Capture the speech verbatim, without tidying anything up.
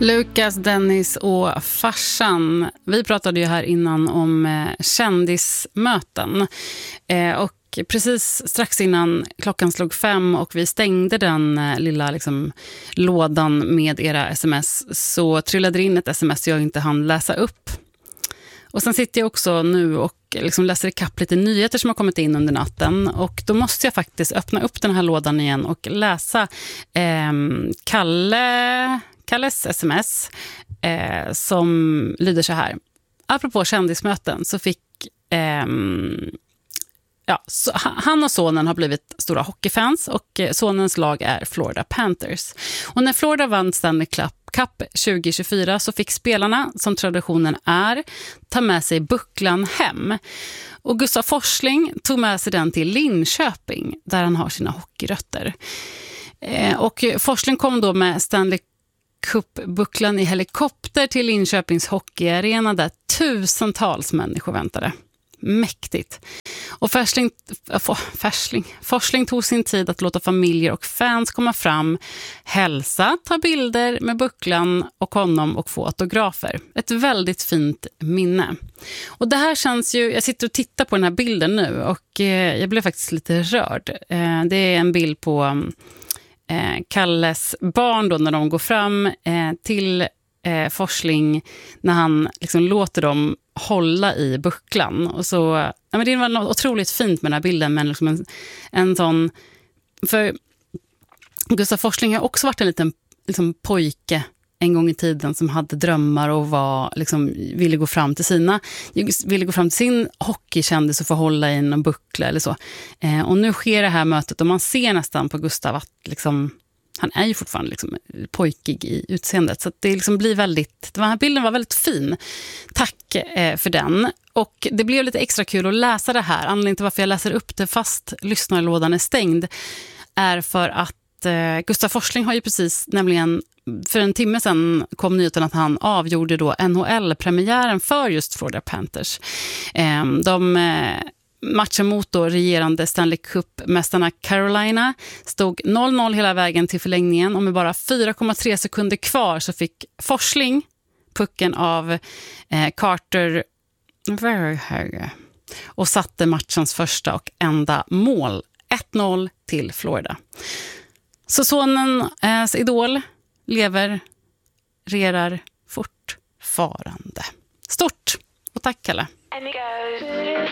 Lukas, Dennis och farsan. Vi pratade ju här innan om eh, kändismöten. Eh, och precis strax innan klockan slog fem och vi stängde den eh, lilla liksom, lådan med era sms, så trillade det in ett sms jag inte hann läsa upp. Och sen sitter jag också nu och liksom läser ikapp lite nyheter som har kommit in under natten. Och då måste jag faktiskt öppna upp den här lådan igen och läsa eh, Kalle... Kalles sms eh, som lyder så här. Apropå kändismöten så fick eh, ja, så, han och sonen har blivit stora hockeyfans och eh, sonens lag är Florida Panthers. Och när Florida vann Stanley Cup tjugo tjugofyra så fick spelarna, som traditionen är, ta med sig bucklan hem. Och Gustav Forsling tog med sig den till Linköping där han har sina hockeyrötter. Eh, och Forsling kom då med Stanley Cup-bucklan i helikopter till Linköpings hockeyarena där tusentals människor väntade. Mäktigt. Och Forsling, Forsling, Forsling tog sin tid att låta familjer och fans komma fram, hälsa, ta bilder med bucklan och honom och få autografer. Ett väldigt fint minne. Och det här känns ju, jag sitter och tittar på den här bilden nu och eh, jag blev faktiskt lite rörd. Eh, det är en bild på Eh, Kalles barn då när de går fram eh, till eh, Forsling när han liksom låter dem hålla i bucklan. Och så, ja, men det var något otroligt fint med den här bilden, men liksom en, en sån, för Gustav Forsling har också varit en liten liksom, pojke en gång i tiden som hade drömmar och var, liksom, ville gå fram till sina ville gå fram till sin hockeykändis och få hålla i en buckla eller så. Eh, och nu sker det här mötet och man ser nästan på Gustav att liksom, han är ju fortfarande liksom pojkig i utseendet. Så att det liksom blir väldigt, den här bilden var väldigt fin. Tack eh, för den. Och det blev lite extra kul att läsa det här. Anledningen till varför jag läser upp det fast lyssnarlådan är stängd är för att eh, Gustav Forsling har ju precis nämligen för en timme sedan kom nyheten att han avgjorde då N H L-premiären för just Florida Panthers. De matchen mot då regerande Stanley Cup-mästarna Carolina stod noll noll hela vägen till förlängningen och med bara fyra komma tre sekunder kvar så fick Forsling pucken av Carter och satte matchens första och enda mål, ett noll till Florida. Så sonens idol lever, rerar fortfarande. Stort! Och tack, Kalle.